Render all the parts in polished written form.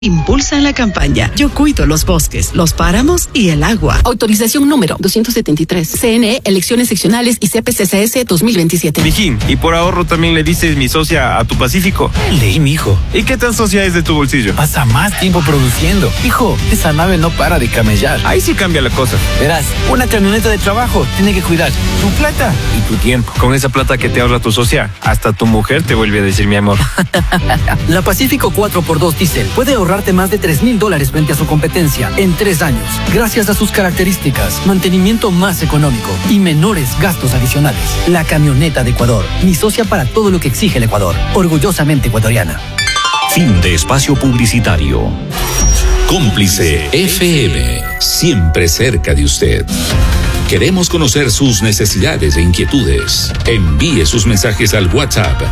Impulsan la campaña Yo cuido los bosques, los páramos y el agua. Autorización número 273. CNE, elecciones seccionales y CPCCS 2027. Mijín, y por ahorro también le dices mi socia a tu Pacífico. Leí, mijo. ¿Y qué tan socia es de tu bolsillo? Pasa más tiempo produciendo. Hijo, esa nave no para de camellar. Ahí sí cambia la cosa. Verás, una camioneta de trabajo tiene que cuidar tu plata y tu tiempo. Con esa plata que te ahorra tu socia, hasta tu mujer te vuelve a decir mi amor. La Pacífico 4x2 Diesel puede ahorrarte más de $3,000 frente a su competencia en 3 años, gracias a sus características, mantenimiento más económico y menores gastos adicionales. La camioneta de Ecuador, mi socia para todo lo que exige el Ecuador, orgullosamente ecuatoriana. Fin de espacio publicitario. Cómplice FM, siempre cerca de usted. Queremos conocer sus necesidades e inquietudes. Envíe sus mensajes al WhatsApp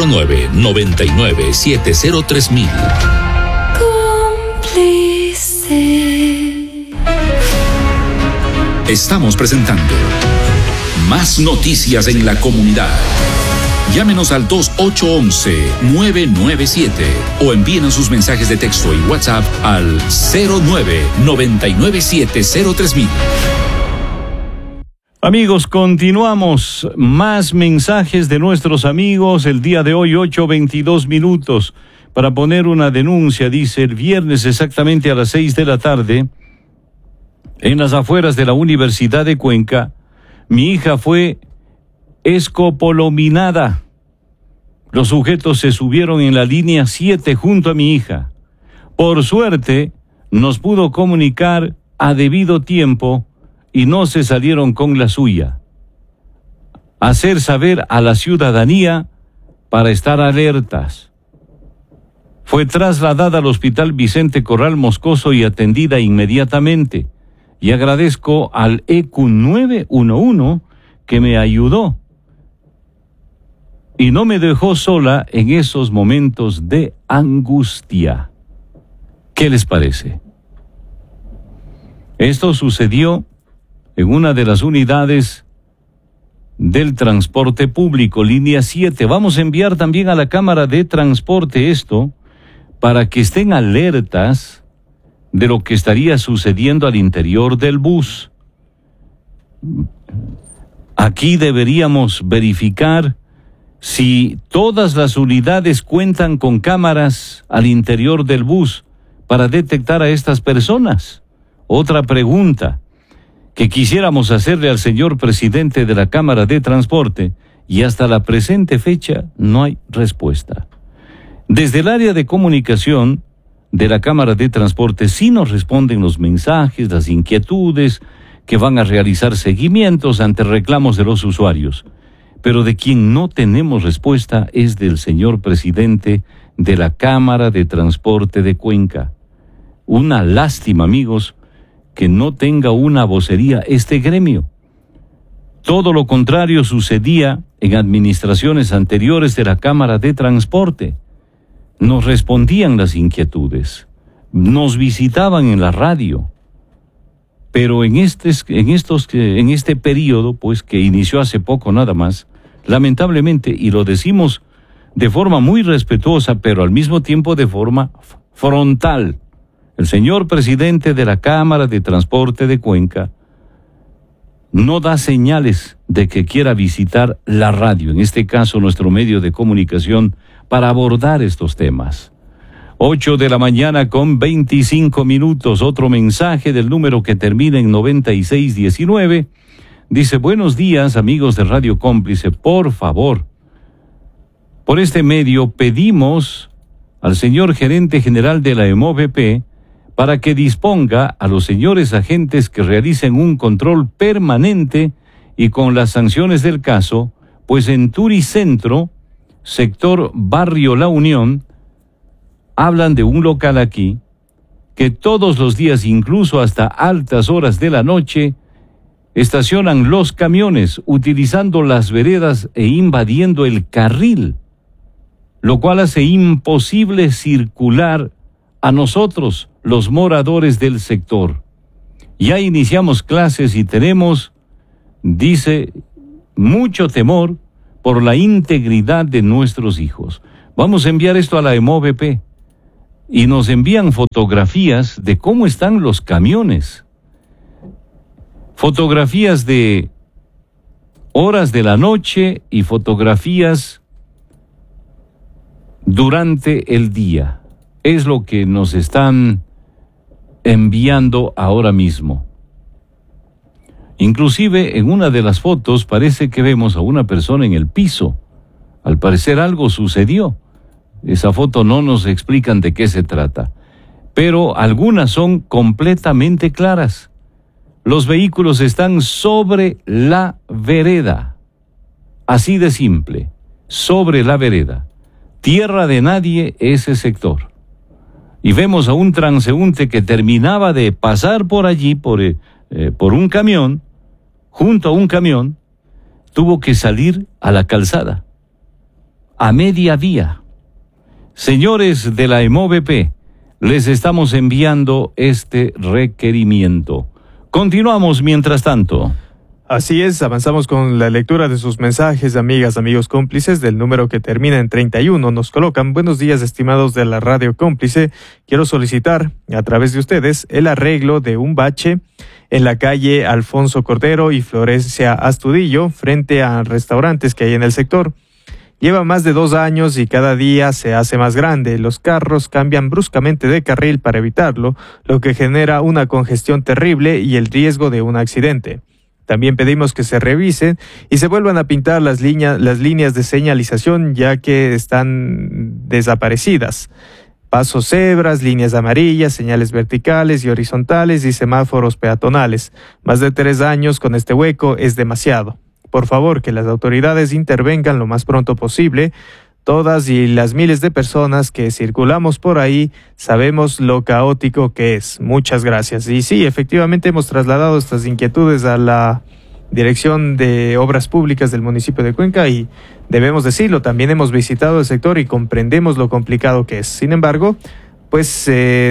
0999703000. Estamos presentando Más Noticias en la Comunidad. Llámenos al 2811-997 o envíen sus mensajes de texto y WhatsApp al 0999703000. Amigos, continuamos. Más mensajes de nuestros amigos. El día de hoy, 8:22 para poner una denuncia. Dice, el viernes exactamente a las 6 de la tarde, en las afueras de la Universidad de Cuenca, mi hija fue escopolominada. Los sujetos se subieron en la línea 7 junto a mi hija. Por suerte, nos pudo comunicar a debido tiempo y no se salieron con la suya. Hacer saber a la ciudadanía para estar alertas. Fue trasladada al Hospital Vicente Corral Moscoso y atendida inmediatamente. Y agradezco al ECU 911 que me ayudó y no me dejó sola en esos momentos de angustia. ¿Qué les parece? Esto sucedió en una de las unidades del transporte público, línea 7. Vamos a enviar también a la Cámara de Transporte esto para que estén alertas de lo que estaría sucediendo al interior del bus. Aquí deberíamos verificar si todas las unidades cuentan con cámaras al interior del bus para detectar a estas personas. Otra pregunta que quisiéramos hacerle al señor presidente de la Cámara de Transporte, y hasta la presente fecha no hay respuesta. Desde el área de comunicación de la Cámara de Transporte sí nos responden los mensajes, las inquietudes, que van a realizar seguimientos ante reclamos de los usuarios. Pero de quien no tenemos respuesta es del señor presidente de la Cámara de Transporte de Cuenca. Una lástima, amigos, que no tenga una vocería este gremio. Todo lo contrario sucedía en administraciones anteriores de la Cámara de Transporte. Nos respondían las inquietudes, nos visitaban en la radio, pero en este periodo, pues que inició hace poco nada más, lamentablemente, y lo decimos de forma muy respetuosa, pero al mismo tiempo de forma frontal, el señor presidente de la Cámara de Transporte de Cuenca no da señales de que quiera visitar la radio, en este caso nuestro medio de comunicación, para abordar estos temas. 8:25 a.m. Otro mensaje del número que termina en 9619. Dice, buenos días, amigos de Radio Cómplice. Por favor, por este medio pedimos al señor gerente general de la EMOVP para que disponga a los señores agentes que realicen un control permanente y con las sanciones del caso, pues en Turicentro, sector Barrio La Unión, hablan de un local aquí que todos los días, incluso hasta altas horas de la noche, estacionan los camiones utilizando las veredas e invadiendo el carril, lo cual hace imposible circular a nosotros, los moradores del sector. Ya iniciamos clases y tenemos, dice, mucho temor por la integridad de nuestros hijos. Vamos a enviar esto a la EMOVP. y nos envían fotografías de cómo están los camiones. Fotografías de horas de la noche y fotografías durante el día. Es lo que nos están enviando ahora mismo. Inclusive en una de las fotos parece que vemos a una persona en el piso. Al parecer algo sucedió. Esa foto no nos explican de qué se trata, pero algunas son completamente claras. Los vehículos están sobre la vereda. Así de simple, sobre la vereda. Tierra de nadie ese sector. Y vemos a un transeúnte que terminaba de pasar por allí, por un camión, junto a un camión, tuvo que salir a la calzada, a media vía. Señores de la EMOVP, les estamos enviando este requerimiento. Continuamos mientras tanto. Así es, avanzamos con la lectura de sus mensajes, amigas, amigos cómplices, del número que termina en 31. Nos colocan: buenos días, estimados de la radio cómplice. Quiero solicitar, a través de ustedes, el arreglo de un bache en la calle Alfonso Cordero y Florencia Astudillo, frente a restaurantes que hay en el sector. Lleva más de 2 años y cada día se hace más grande. Los carros cambian bruscamente de carril para evitarlo, lo que genera una congestión terrible y el riesgo de un accidente. También pedimos que se revisen y se vuelvan a pintar las líneas de señalización, ya que están desaparecidas. Pasos cebras, líneas amarillas, señales verticales y horizontales y semáforos peatonales. Más de 3 años con este hueco es demasiado. Por favor, que las autoridades intervengan lo más pronto posible. Todas y las miles de personas que circulamos por ahí sabemos lo caótico que es. Muchas gracias. Y sí, efectivamente hemos trasladado estas inquietudes a la Dirección de Obras Públicas del municipio de Cuenca y debemos decirlo, también hemos visitado el sector y comprendemos lo complicado que es. Sin embargo, pues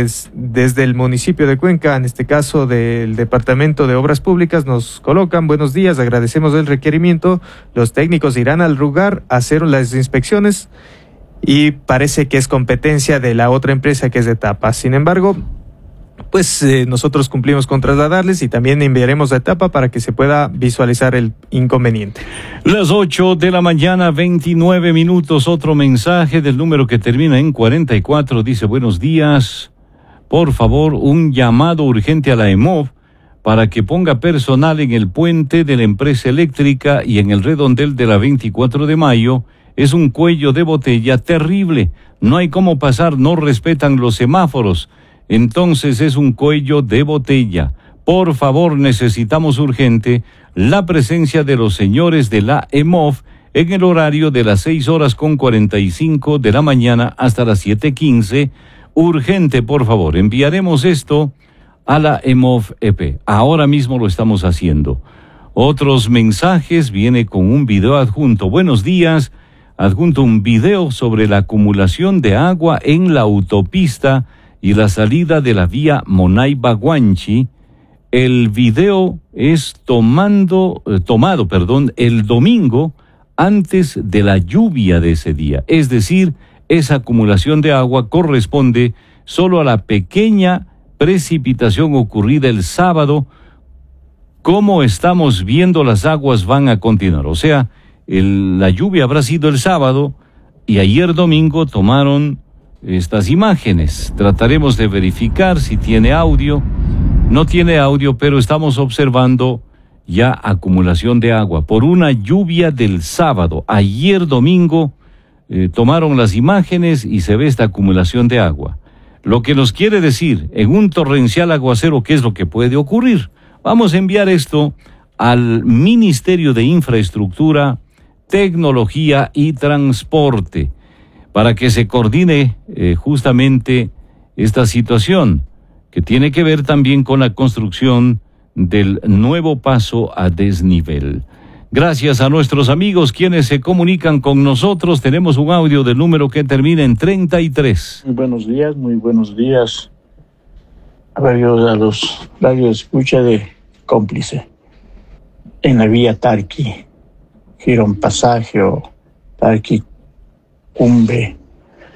desde el municipio de Cuenca, en este caso del Departamento de Obras Públicas, nos colocan: buenos días, agradecemos el requerimiento, los técnicos irán al lugar a hacer las inspecciones y parece que es competencia de la otra empresa que es de Etapa. Sin embargo, pues nosotros cumplimos con trasladarles y también enviaremos a Etapa para que se pueda visualizar el inconveniente. Las 8:29 a.m, otro mensaje del número que termina en 44, dice: buenos días, por favor, un llamado urgente a la EMOV para que ponga personal en el puente de la empresa eléctrica y en el redondel de la 24 de mayo, es un cuello de botella terrible, no hay cómo pasar, no respetan los semáforos. Entonces es un cuello de botella. Por favor, necesitamos urgente la presencia de los señores de la EMOV en el horario de las 6:45 de la mañana hasta las 7:15. Urgente, por favor. Enviaremos esto a la EMOV EP. Ahora mismo lo estamos haciendo. Otros mensajes, viene con un video adjunto. Buenos días. Adjunto un video sobre la acumulación de agua en la autopista y la salida de la vía Monaiba-Guanchi. El video es tomado el domingo antes de la lluvia de ese día. Es decir, esa acumulación de agua corresponde solo a la pequeña precipitación ocurrida el sábado. Como estamos viendo, las aguas van a continuar. O sea, la lluvia habrá sido el sábado y ayer domingo tomaron estas imágenes. Trataremos de verificar si tiene audio. No tiene audio, pero estamos observando ya acumulación de agua por una lluvia del sábado. Ayer domingo tomaron las imágenes y se ve esta acumulación de agua. Lo que nos quiere decir, en un torrencial aguacero, ¿qué es lo que puede ocurrir? Vamos a enviar esto al Ministerio de Infraestructura, Tecnología y Transporte, para que se coordine justamente esta situación, que tiene que ver también con la construcción del nuevo paso a desnivel. Gracias a nuestros amigos quienes se comunican con nosotros. Tenemos un audio del número que termina en 33. Muy buenos días. A los radios escucha de Cómplice. En la vía Tarqui, Girón Pasaje o Tarqui Cumbe,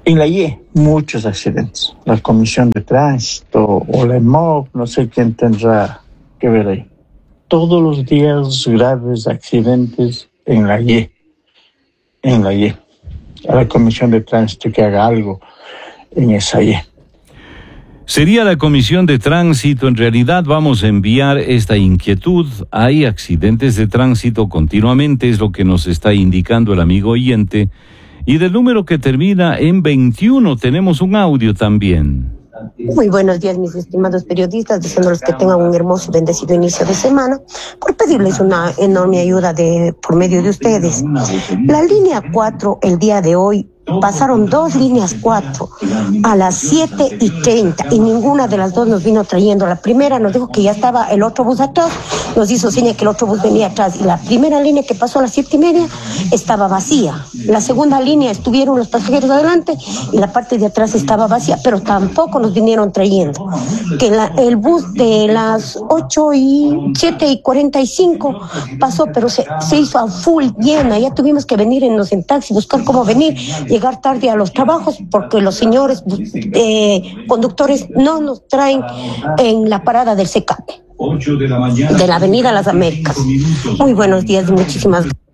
En la IE, muchos accidentes. La Comisión de Tránsito o la EMOV, no sé quién tendrá que ver ahí. Todos los días graves accidentes en la IE. En la IE. A la Comisión de Tránsito que haga algo en esa IE. Sería la Comisión de Tránsito. En realidad vamos a enviar esta inquietud. Hay accidentes de tránsito continuamente, es lo que nos está indicando el amigo oyente. Y del número que termina en 21 tenemos un audio también. Muy buenos días, mis estimados periodistas, deseándoles que tengan un hermoso y bendecido inicio de semana, por pedirles una enorme ayuda por medio de ustedes. La línea 4 el día de hoy pasaron 2 líneas 4 a las 7:30 y ninguna de las dos nos vino trayendo. La primera nos dijo que ya estaba el otro bus atrás, nos hizo seña que el otro bus venía atrás, y la primera línea que pasó a las 7:30 estaba vacía. La segunda línea estuvieron los pasajeros adelante y la parte de atrás estaba vacía, pero tampoco nos vinieron trayendo. Que el bus de las 7:45 pasó, pero se hizo a full llena. Ya tuvimos que venirnos en taxi, buscar cómo venir, llegar tarde a los trabajos porque los señores conductores no nos traen en la parada del SECAP, de la Avenida Las Américas. Muy buenos días y muchísimas gracias.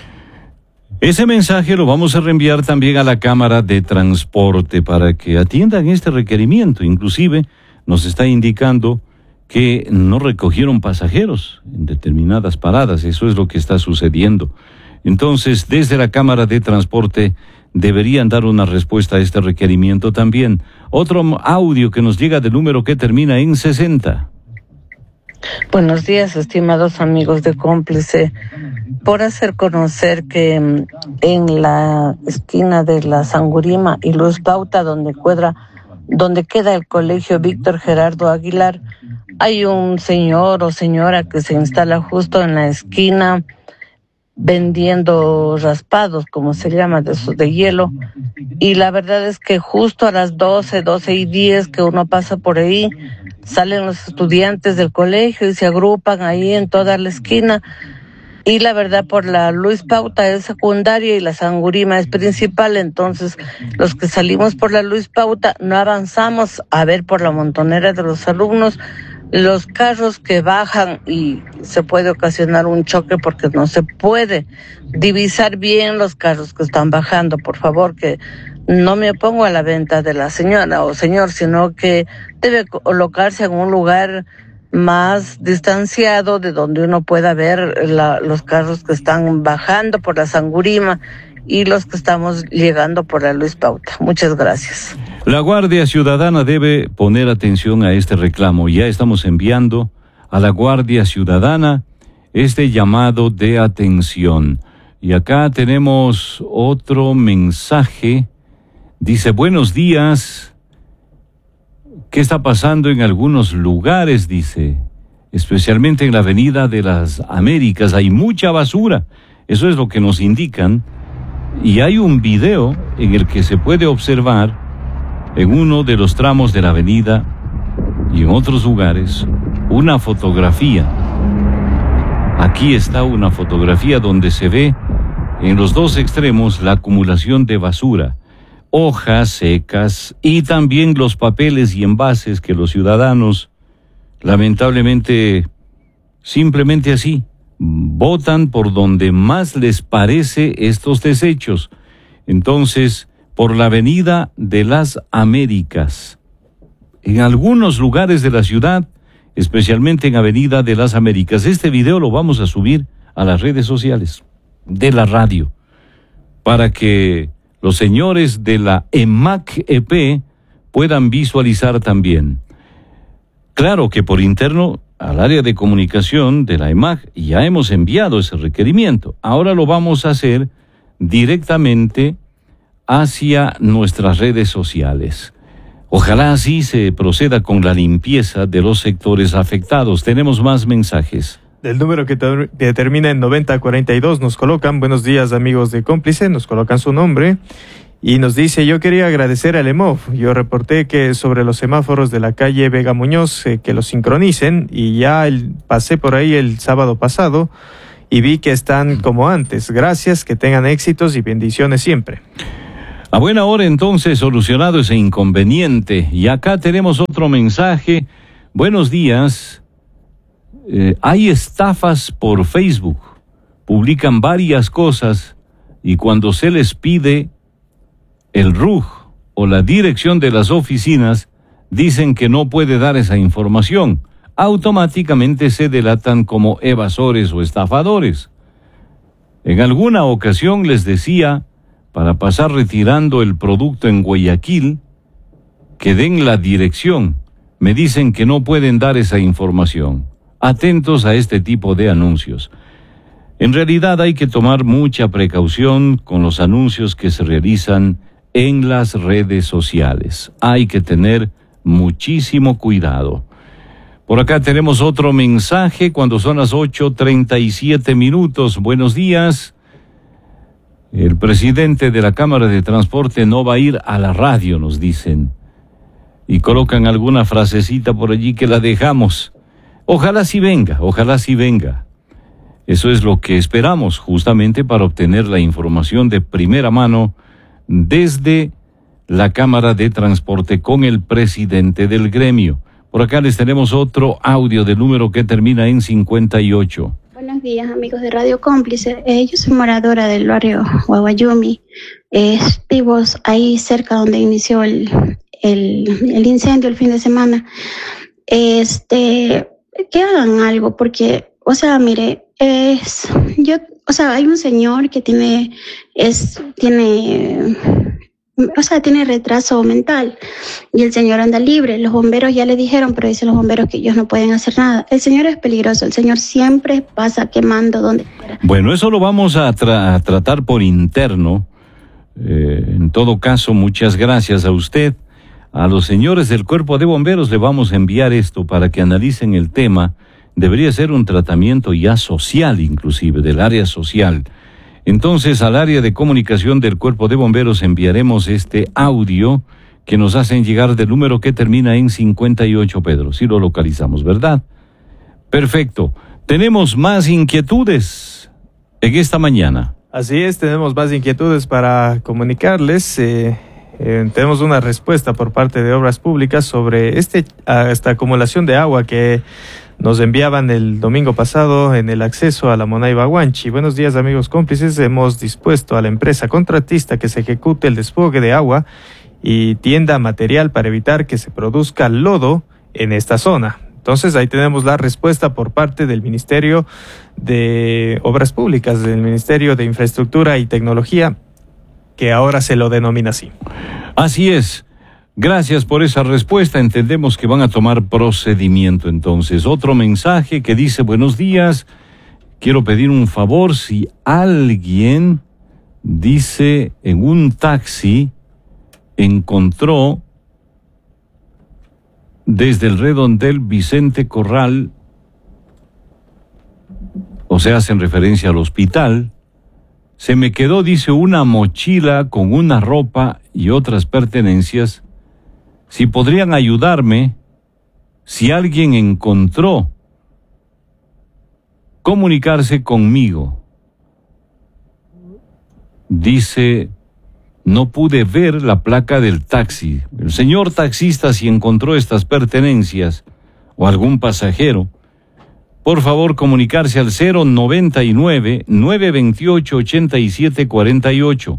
Ese mensaje lo vamos a reenviar también a la Cámara de Transporte para que atiendan este requerimiento. Inclusive nos está indicando que no recogieron pasajeros en determinadas paradas. Eso es lo que está sucediendo. Entonces, desde la Cámara de Transporte deberían dar una respuesta a este requerimiento también. Otro audio que nos llega del número que termina en 60. Buenos días, estimados amigos de Cómplice. Por hacer conocer que en la esquina de la Sangurima y Luz Pauta, donde queda el colegio Víctor Gerardo Aguilar, hay un señor o señora que se instala justo en la esquina vendiendo raspados, como se llama, de esos de hielo, y la verdad es que justo a las 12:10 que uno pasa por ahí, salen los estudiantes del colegio y se agrupan ahí en toda la esquina, y la verdad por la Luis Pauta es secundaria y la Sangurima es principal. Entonces los que salimos por la Luis Pauta no avanzamos a ver por la montonera de los alumnos los carros que bajan, y se puede ocasionar un choque porque no se puede divisar bien los carros que están bajando. Por favor, que no me opongo a la venta de la señora o señor, sino que debe colocarse en un lugar más distanciado de donde uno pueda ver los carros que están bajando por la Sangurima y los que estamos llegando por la Luis Pauta. Muchas gracias. La Guardia Ciudadana debe poner atención a este reclamo. Ya estamos enviando a la Guardia Ciudadana este llamado de atención. Y acá tenemos otro mensaje. Dice, buenos días. ¿Qué está pasando en algunos lugares? Dice, especialmente en la Avenida de las Américas. Hay mucha basura. Eso es lo que nos indican. Y hay un video en el que se puede observar en uno de los tramos de la avenida y en otros lugares una fotografía. Aquí está una fotografía donde se ve en los dos extremos la acumulación de basura, hojas secas y también los papeles y envases que los ciudadanos lamentablemente simplemente así botan por donde más les parece estos desechos. Entonces, por la Avenida de las Américas, en algunos lugares de la ciudad, especialmente en Avenida de las Américas. Este video lo vamos a subir a las redes sociales de la radio para que los señores de la EMAC-EP puedan visualizar también. Claro que por interno al área de comunicación de la EMAC ya hemos enviado ese requerimiento. Ahora lo vamos a hacer directamente hacia nuestras redes sociales. Ojalá así se proceda con la limpieza de los sectores afectados. Tenemos más mensajes. Del número que termina en 9042 nos colocan, buenos días amigos de Cómplice, nos colocan su nombre y nos dice, yo quería agradecer al EMOV, yo reporté que sobre los semáforos de la calle Vega Muñoz que los sincronicen y ya pasé por ahí el sábado pasado y vi que están como antes. Gracias, que tengan éxitos y bendiciones siempre. A buena hora entonces solucionado ese inconveniente. Y acá tenemos otro mensaje. Buenos días. Hay estafas por Facebook. Publican varias cosas y cuando se les pide el RUG o la dirección de las oficinas, dicen que no puede dar esa información. Automáticamente se delatan como evasores o estafadores. En alguna ocasión les decía, para pasar retirando el producto en Guayaquil, que den la dirección. Me dicen que no pueden dar esa información. Atentos a este tipo de anuncios. En realidad hay que tomar mucha precaución con los anuncios que se realizan en las redes sociales. Hay que tener muchísimo cuidado. Por acá tenemos otro mensaje cuando son las 8:37. Buenos días. El presidente de la Cámara de Transporte no va a ir a la radio, nos dicen. Y colocan alguna frasecita por allí que la dejamos. Ojalá sí venga, ojalá sí venga. Eso es lo que esperamos justamente para obtener la información de primera mano desde la Cámara de Transporte con el presidente del gremio. Por acá les tenemos otro audio del número que termina en 58. Buenos días, amigos de Radio Cómplice. Yo soy moradora del barrio Guaguayumi. Vivo ahí cerca donde inició el incendio el fin de semana. Que hagan algo porque, mire, hay un señor que tiene retraso mental y el señor anda libre. Los bomberos ya le dijeron, pero dicen los bomberos que ellos no pueden hacer nada. El señor es peligroso, el señor siempre pasa quemando donde quiera. Bueno, eso lo vamos a tratar por interno. En todo caso, muchas gracias a usted. A los señores del Cuerpo de Bomberos le vamos a enviar esto para que analicen el tema. Debería ser un tratamiento ya social, inclusive, del área social. Entonces, al área de comunicación del Cuerpo de Bomberos enviaremos este audio que nos hacen llegar del número que termina en 58, Pedro. Sí lo localizamos, ¿verdad? Perfecto. Tenemos más inquietudes en esta mañana. Así es, tenemos más inquietudes para comunicarles. Tenemos una respuesta por parte de Obras Públicas sobre esta acumulación de agua que nos enviaban el domingo pasado en el acceso a la Monaiba Guanchi. Buenos días, amigos cómplices. Hemos dispuesto a la empresa contratista que se ejecute el desfogue de agua y tienda material para evitar que se produzca lodo en esta zona. Entonces ahí tenemos la respuesta por parte del Ministerio de Obras Públicas, del Ministerio de Infraestructura y Tecnología, que ahora se lo denomina así. Así es. Gracias por esa respuesta. Entendemos que van a tomar procedimiento entonces. Otro mensaje que dice, buenos días, quiero pedir un favor. Si alguien, dice, en un taxi encontró desde el redondel Vicente Corral, o sea, hacen referencia al hospital, se me quedó, dice, una mochila con una ropa y otras pertenencias. Si podrían ayudarme, si alguien encontró, comunicarse conmigo. Dice, no pude ver la placa del taxi. El señor taxista, si encontró estas pertenencias o algún pasajero, por favor comunicarse al 099-928-8748.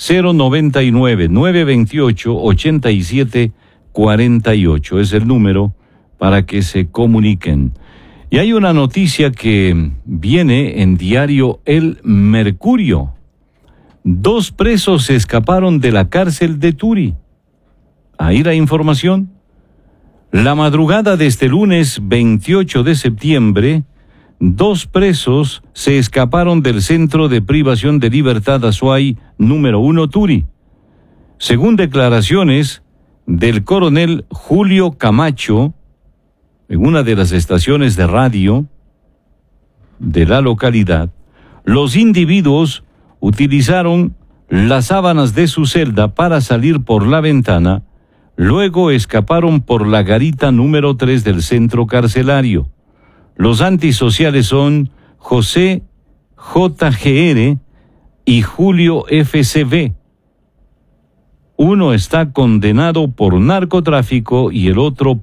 099-928-8748 es el número para que se comuniquen. Y hay una noticia que viene en diario El Mercurio. 2 presos se escaparon de la cárcel de Turi. Ahí la información. La madrugada de este lunes 28 de septiembre, 2 presos se escaparon del Centro de Privación de Libertad Azuay número 1 Turi. Según declaraciones del coronel Julio Camacho, en una de las estaciones de radio de la localidad, los individuos utilizaron las sábanas de su celda para salir por la ventana. Luego escaparon por la garita número 3 del centro carcelario. Los antisociales son José JGR y Julio FCB. Uno está condenado por narcotráfico y el otro